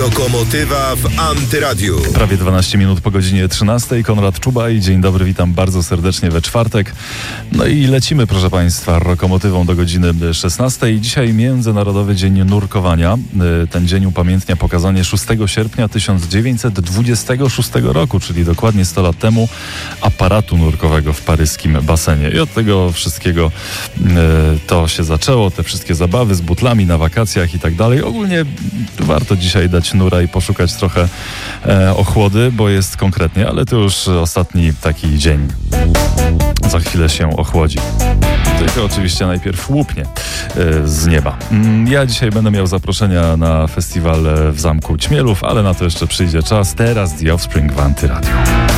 Lokomotywa w Antyradiu. Prawie 12 minut po godzinie 13. Konrad Czubaj. Dzień dobry, witam bardzo serdecznie we czwartek. No i lecimy, proszę Państwa, Lokomotywą do godziny 16. Dzisiaj Międzynarodowy Dzień Nurkowania. Ten dzień upamiętnia pokazanie 6 sierpnia 1926 roku, czyli dokładnie 100 lat temu, aparatu nurkowego w paryskim basenie. I od tego wszystkiego to się zaczęło, te wszystkie zabawy z butlami na wakacjach i tak dalej. Ogólnie warto dzisiaj dać nura i poszukać trochę ochłody, bo jest konkretnie, ale to już ostatni taki dzień. Za chwilę się ochłodzi. Tylko oczywiście najpierw łupnie z nieba. Ja dzisiaj będę miał zaproszenia na festiwal w Zamku Ćmielów, ale na to jeszcze przyjdzie czas. Teraz The Offspring w Antyradiu.